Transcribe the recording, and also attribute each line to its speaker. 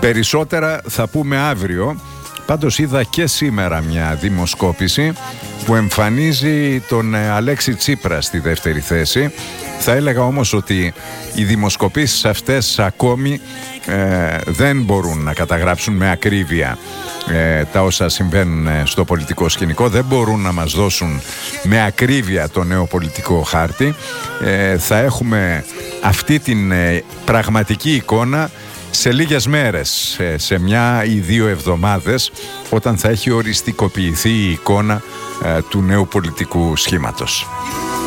Speaker 1: Περισσότερα θα πούμε αύριο. Πάντως είδα και σήμερα μια δημοσκόπηση που εμφανίζει τον Αλέξη Τσίπρα στη δεύτερη θέση. Θα έλεγα όμως ότι οι δημοσκοπήσεις αυτές ακόμη δεν μπορούν να καταγράψουν με ακρίβεια τα όσα συμβαίνουν στο πολιτικό σκηνικό. Δεν μπορούν να μας δώσουν με ακρίβεια το νέο πολιτικό χάρτη. Θα έχουμε αυτή την πραγματική εικόνα σε λίγες μέρες, σε μια ή 2 εβδομάδες, όταν θα έχει οριστικοποιηθεί η εικόνα του νέου πολιτικού σχήματος.